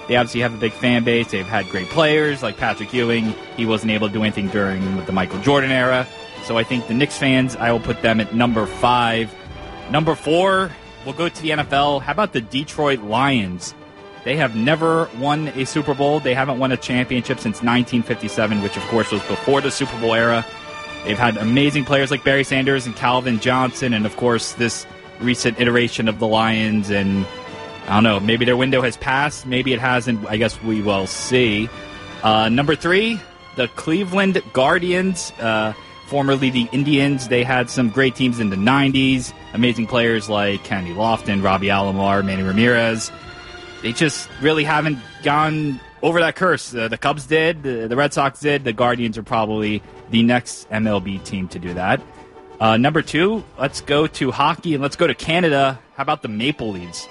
They obviously have a big fan base. They've had great players like Patrick Ewing. He wasn't able to do anything during the Michael Jordan era. So I think the Knicks fans, I will put them at number 5. Number 4, we'll go to the NFL. How about the Detroit Lions? They have never won a Super Bowl. They haven't won a championship since 1957, which, of course, was before the Super Bowl era. They've had amazing players like Barry Sanders and Calvin Johnson, and, of course, this recent iteration of the Lions. And I don't know, maybe their window has passed. Maybe it hasn't. I guess we will see. Number 3, the Cleveland Guardians, formerly the Indians. They had some great teams in the 90s. Amazing players like Kenny Lofton, Robbie Alomar, Manny Ramirez. They just really haven't gone over that curse. The Cubs did, the Red Sox did. The Guardians are probably the next MLB team to do that. Number 2, let's go to hockey, and let's go to Canada. How about the Maple Leafs?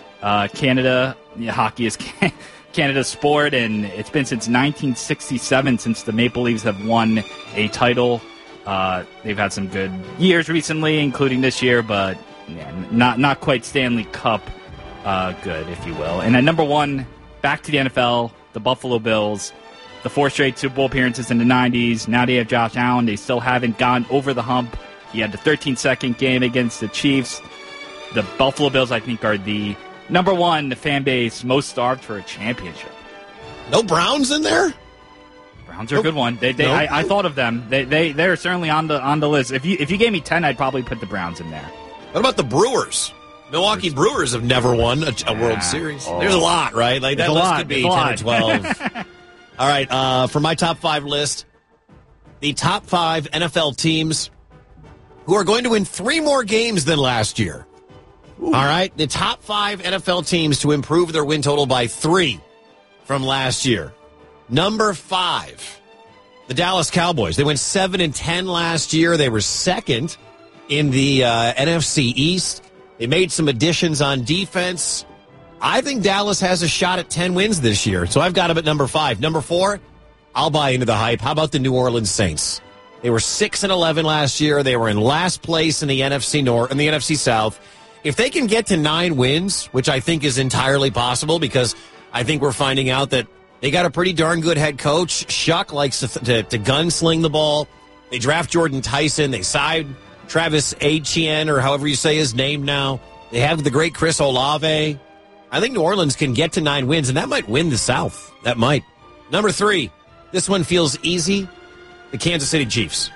Canada, hockey is Canada's sport, and it's been since 1967 since the Maple Leafs have won a title. They've had some good years recently, including this year, but not quite Stanley Cup good, if you will. And at number 1, back to the NFL, the Buffalo Bills. The 4 straight Super Bowl appearances in the 90s. Now they have Josh Allen. They still haven't gone over the hump. He had the 13-second game against the Chiefs. The Buffalo Bills, I think, are the number 1 fan base most starved for a championship. No Browns in there? Browns are a good one. I thought of them. They're certainly on the list. If you gave me 10, I'd probably put the Browns in there. What about the Brewers? Milwaukee Brewers have never won a World Series. Oh. There's a lot, right? Like that list could be 10 or 12. All right, for my top 5 list, the top 5 NFL teams who are going to win 3 more games than last year. Ooh. All right, the top 5 NFL teams to improve their win total by 3 from last year. Number 5, the Dallas Cowboys. They went 7-10 last year. They were second in the NFC East. They made some additions on defense. I think Dallas has a shot at 10 wins this year, so I've got them at number 5. Number 4, I'll buy into the hype. How about the New Orleans Saints? They were 6-11 last year. They were in last place in the NFC North and the NFC South. If they can get to 9 wins, which I think is entirely possible because I think we're finding out that they got a pretty darn good head coach. Shuck likes to gunsling the ball. They draft Jordan Tyson. They signed Travis Etienne, or however you say his name now. They have the great Chris Olave. I think New Orleans can get to 9 wins, and that might win the South. That might. Number 3, this one feels easy. The Kansas City Chiefs.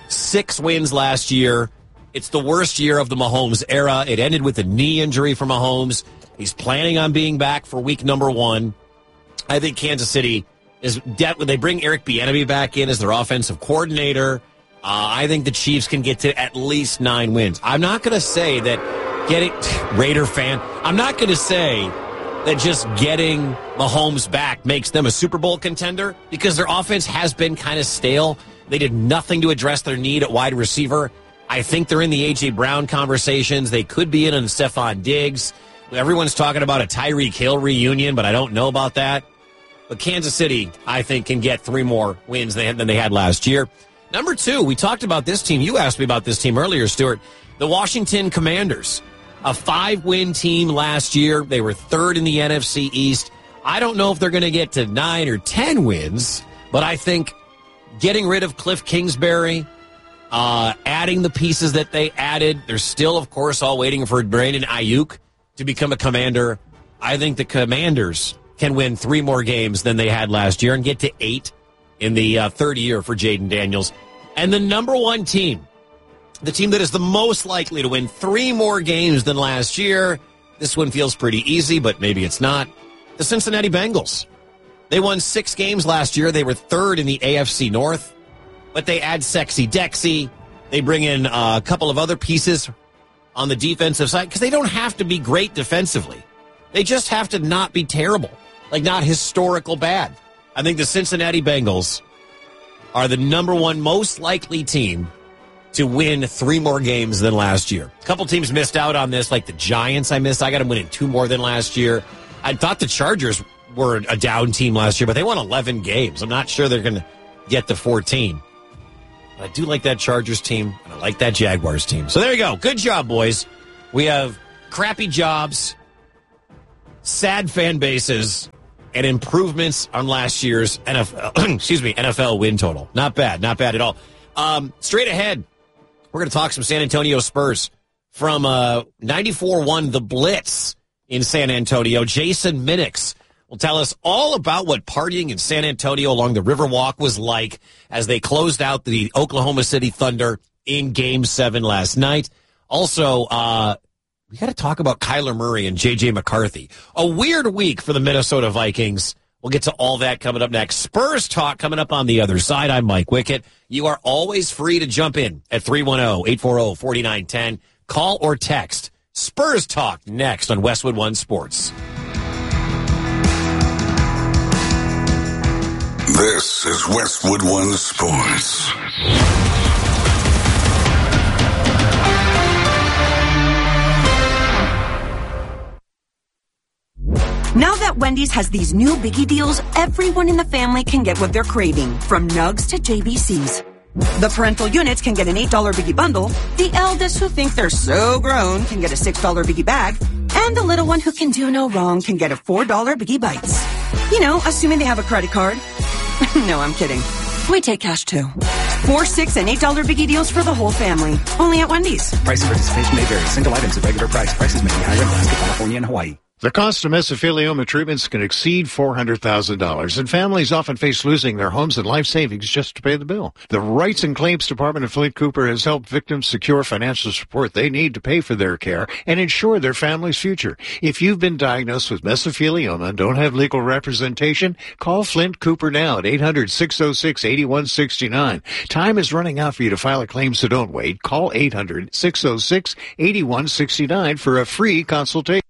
6 wins last year. It's the worst year of the Mahomes era. It ended with a knee injury for Mahomes. He's planning on being back for week number 1. I think Kansas City is when they bring Eric Bieniemy back in as their offensive coordinator. I think the Chiefs can get to at least 9 wins. I'm not going to say that Raider fan. I'm not going to say that just getting Mahomes back makes them a Super Bowl contender because their offense has been kind of stale. They did nothing to address their need at wide receiver. I think they're in the A.J. Brown conversations. They could be in on Stephon Diggs. Everyone's talking about a Tyreek Hill reunion, but I don't know about that. But Kansas City, I think, can get 3 more wins than they had last year. Number 2, we talked about this team. You asked me about this team earlier, Stuart. The Washington Commanders, a 5-win team last year. They were 3rd in the NFC East. I don't know if they're going to get to 9 or 10 wins, but I think getting rid of Cliff Kingsbury, adding the pieces that they added, they're still, of course, all waiting for Brandon Ayuk to become a Commander. I think the Commanders can win 3 more games than they had last year and get to 8 in the third year for Jaden Daniels. And the number 1 team, the team that is the most likely to win 3 more games than last year, this one feels pretty easy, but maybe it's not, the Cincinnati Bengals. They won 6 games last year. They were 3rd in the AFC North, but they add Sexy Dexy. They bring in a couple of other pieces on the defensive side because they don't have to be great defensively. They just have to not be terrible, like not historical bad. I think the Cincinnati Bengals are the number 1 most likely team to win 3 more games than last year. A couple teams missed out on this, like the Giants I got them winning 2 more than last year. I thought the Chargers were a down team last year, but they won 11 games. I'm not sure they're going to get to 14. But I do like that Chargers team, and I like that Jaguars team. So there you go. Good job, boys. We have crappy jobs, sad fan bases, and improvements on last year's NFL win total. Not bad at all. Straight ahead, we're going to talk some San Antonio Spurs from 94-1 The Blitz in San Antonio. Jason Minix will tell us all about what partying in San Antonio along the Riverwalk was like as they closed out the Oklahoma City Thunder in Game 7 last night. Also, we got to talk about Kyler Murray and J.J. McCarthy. A weird week for the Minnesota Vikings. We'll get to all that coming up next. Spurs talk coming up on the other side. I'm Mike Wickett. You are always free to jump in at 310-840-4910. Call or text. Spurs talk next on Westwood One Sports. This is Westwood One Sports. Now that Wendy's has these new Biggie deals, everyone in the family can get what they're craving, from nugs to JBCs. The parental units can get an $8 Biggie bundle, the eldest who think they're so grown can get a $6 Biggie bag, and the little one who can do no wrong can get a $4 Biggie Bites. You know, assuming they have a credit card. No, I'm kidding. We take cash too. 4, 6, and $8 Biggie deals for the whole family. Only at Wendy's. Price and participation may vary. Single items at regular price. Prices may be higher in Alaska, California, and Hawaii. The cost of mesothelioma treatments can exceed $400,000, and families often face losing their homes and life savings just to pay the bill. The Rights and Claims Department of Flint Cooper has helped victims secure financial support they need to pay for their care and ensure their family's future. If you've been diagnosed with mesothelioma and don't have legal representation, call Flint Cooper now at 800-606-8169. Time is running out for you to file a claim, so don't wait. Call 800-606-8169 for a free consultation.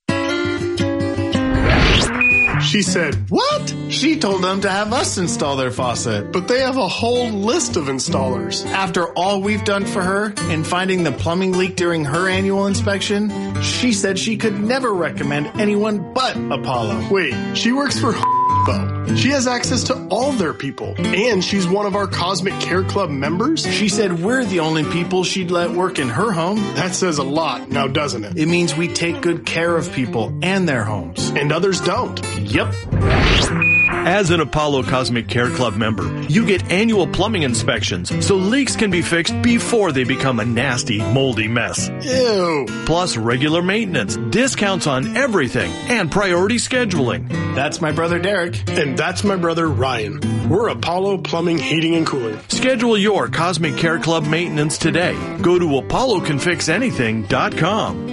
She said, what? She told them to have us install their faucet, but they have a whole list of installers. After all we've done for her and finding the plumbing leak during her annual inspection, she said she could never recommend anyone but Apollo. Wait, she works for though. She has access to all their people, and she's one of our Cosmic Care Club members. She said we're the only people she'd let work in her home. That says a lot, now doesn't it? It means we take good care of people and their homes, and others don't. Yep. As an Apollo Cosmic Care Club member, you get annual plumbing inspections so leaks can be fixed before they become a nasty, moldy mess. Ew. Plus regular maintenance, discounts on everything, and priority scheduling. That's my brother Derek. And that's my brother Ryan. We're Apollo Plumbing, Heating, and Cooling. Schedule your Cosmic Care Club maintenance today. Go to ApolloCanFixAnything.com.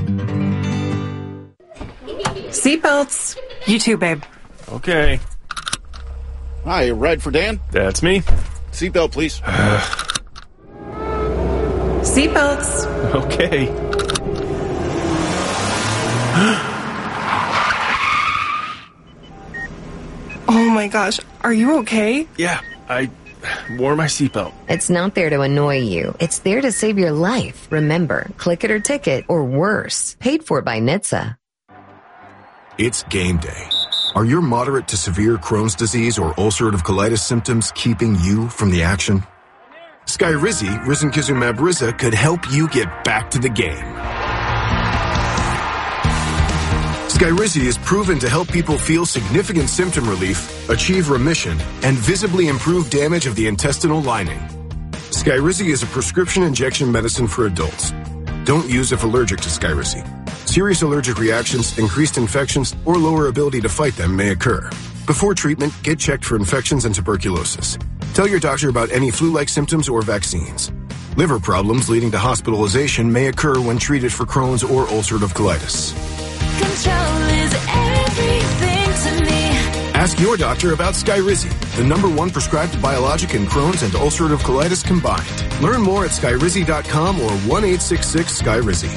Seatbelts. You too, babe. Okay. Hi, ride for Dan? That's me. Seatbelt, please. Seatbelts. Okay. Oh my gosh, are you okay? Yeah, I wore my seatbelt. It's not there to annoy you. It's there to save your life. Remember, click it or ticket, or worse. Paid for by NHTSA. It's game day. Are your moderate to severe Crohn's disease or ulcerative colitis symptoms keeping you from the action? Skyrizi, risankizumab Riza, could help you get back to the game. Skyrizi is proven to help people feel significant symptom relief, achieve remission, and visibly improve damage of the intestinal lining. Skyrizi is a prescription injection medicine for adults. Don't use if allergic to Skyrizi. Serious allergic reactions, increased infections, or lower ability to fight them may occur. Before treatment, get checked for infections and tuberculosis. Tell your doctor about any flu-like symptoms or vaccines. Liver problems leading to hospitalization may occur when treated for Crohn's or ulcerative colitis. Control is everything to me. Ask your doctor about Skyrizi, the #1 prescribed biologic in Crohn's and ulcerative colitis combined. Learn more at skyrizi.com or 1-866-SKYRIZI.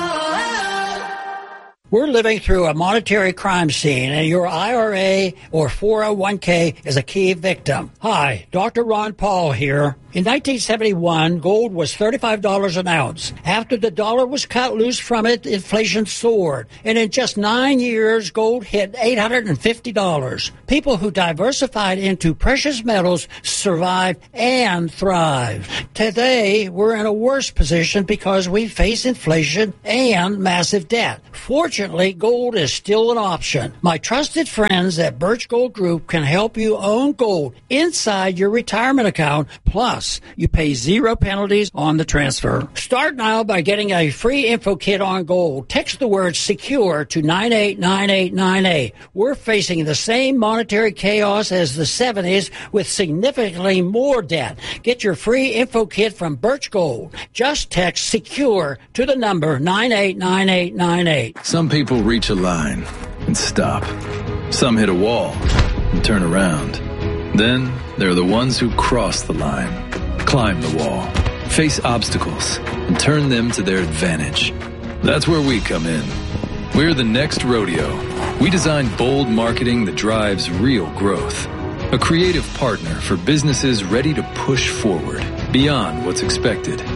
We're living through a monetary crime scene, and your IRA or 401k is a key victim. Hi, Dr. Ron Paul here. In 1971, gold was $35 an ounce. After the dollar was cut loose from it, inflation soared. And in just 9 years, gold hit $850. People who diversified into precious metals survived and thrived. Today, we're in a worse position because we face inflation and massive debt. Fortunately, gold is still an option. My trusted friends at Birch Gold Group can help you own gold inside your retirement account. Plus, you pay 0 penalties on the transfer. Start now by getting a free info kit on gold. Text the word SECURE to 989898. We're facing the same monetary chaos as the 70s with significantly more debt. Get your free info kit from Birch Gold. Just text SECURE to the number 989898. Some people reach a line and stop. Some hit a wall and turn around. Then there are the ones who cross the line, climb the wall, face obstacles, and turn them to their advantage. That's where we come in. We're the next rodeo. We design bold marketing that drives real growth. A creative partner for businesses ready to push forward beyond what's expected.